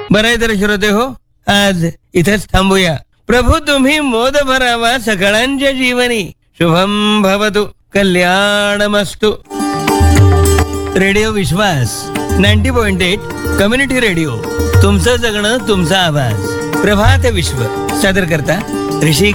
बरं आहे तर श्रोते हो, आज इथेच थांबूया. प्रभू तुम्ही मोद भरावा सकळांच्या जीवनी. शुभम भवतु, कल्याणमस्तु. रेडिओ विश्वास 90.8 कम्युनिटी रेडिओ. तुमचं जगणं तुमचा आवाज. प्रभात विश्व सादर करता ऋषी